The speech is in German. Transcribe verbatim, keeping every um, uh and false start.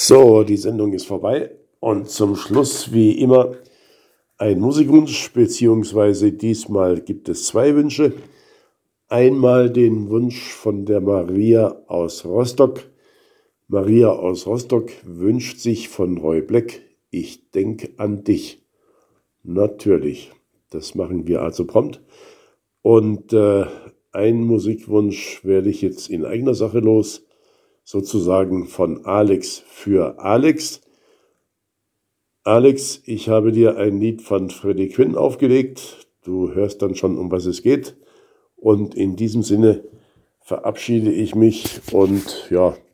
So, die Sendung ist vorbei und zum Schluss wie immer ein Musikwunsch, beziehungsweise diesmal gibt es zwei Wünsche. Einmal den Wunsch von der Maria aus Rostock. Maria aus Rostock wünscht sich von Roy Black, ich denk an dich. Natürlich, das machen wir also prompt. Und äh, einen Musikwunsch werde ich jetzt in eigener Sache los, sozusagen von Alex für Alex. Alex, ich habe dir ein Lied von Freddie Quinn aufgelegt. Du hörst dann schon, um was es geht. Und in diesem Sinne verabschiede ich mich und ja,